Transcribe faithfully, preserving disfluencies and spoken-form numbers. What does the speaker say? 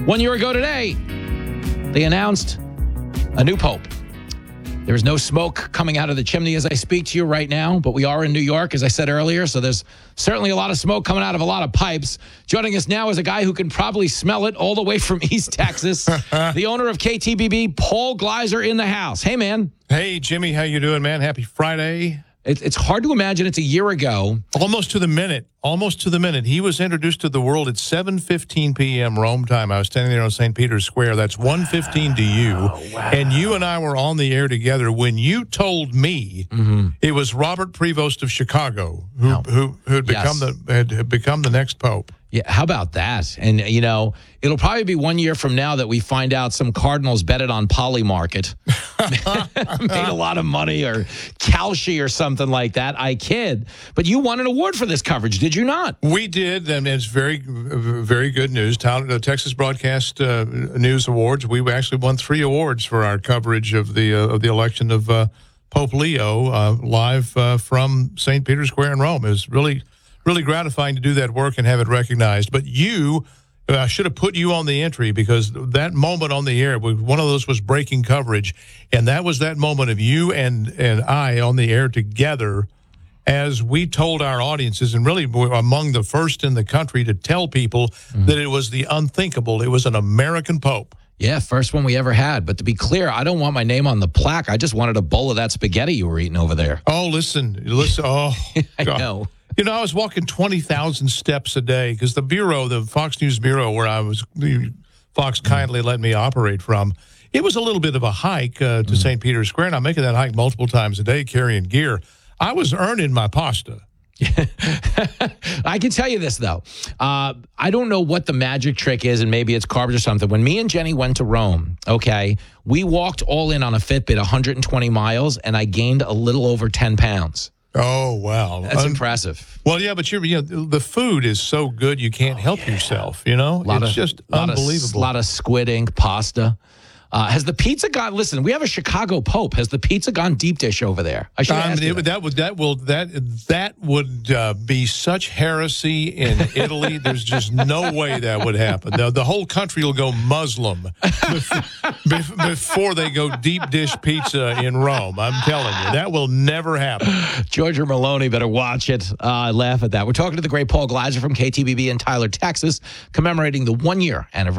One year ago today, they announced a new pope. There is no smoke coming out of the chimney as I speak to you right now, but we are in New York, as I said earlier, so there's certainly a lot of smoke coming out of a lot of pipes. Joining us now is a guy who can probably smell it all the way from East Texas, the owner of K T B B, Paul Gleiser, in the house. Hey, man. Hey, Jimmy, how you doing, man? Happy Friday. It, it's hard to imagine it's a year ago. Almost to the minute. Almost to the minute. He was introduced to the world at seven fifteen p.m. Rome time. I was standing there on Saint Peter's Square. That's one fifteen to you. Oh, wow. And you and I were on the air together when you told me mm-hmm. it was Robert Prevost of Chicago who no. who, who had become yes. the had, had become the next pope. Yeah, how about that? And, you know, it'll probably be one year from now that we find out some Cardinals betted on Polymarket, made a lot of money, or Kalshi or something like that. I kid. But you won an award for this coverage, did you not? We did, and it's very, very good news. The Texas Broadcast uh, News Awards. We actually won three awards for our coverage of the uh, of the election of uh, Pope Leo uh, live uh, from Saint Peter's Square in Rome. It was really. Really gratifying to do that work and have it recognized. But you, I should have put you on the entry because that moment on the air, one of those was breaking coverage, and that was that moment of you and, and I on the air together as we told our audiences, and really were among the first in the country to tell people mm-hmm. that it was the unthinkable. It was an American Pope. Yeah, first one we ever had. But to be clear, I don't want my name on the plaque. I just wanted a bowl of that spaghetti you were eating over there. Oh, listen, listen. Oh, I God. know. You know, I was walking twenty thousand steps a day because the bureau, the Fox News bureau where I was, Fox kindly let me operate from, it was a little bit of a hike uh, to mm. Saint Peter's Square, and I'm making that hike multiple times a day carrying gear. I was earning my pasta. I can tell you this, though. Uh, I don't know what the magic trick is, and maybe it's carbs or something. When me and Jenny went to Rome, okay, we walked all in on a Fitbit one hundred twenty miles, and I gained a little over ten pounds. Oh, wow. That's Un- impressive. Well, yeah, but you're, you know, the food is so good you can't oh, help yeah. yourself, you know? It's of, just lot unbelievable. A lot of squid ink pasta. Uh, has the pizza gone? Listen, we have a Chicago Pope. Has the pizza gone deep dish over there? I should um, ask you it, that. that would that will that that would uh, be such heresy in Italy. There's just no way that would happen. The, the whole country will go Muslim before, before they go deep dish pizza in Rome. I'm telling you, that will never happen. Georgia Maloney better watch it. Uh, I laugh at that. We're talking to the great Paul Gleiser from K T B B in Tyler, Texas, commemorating the one year anniversary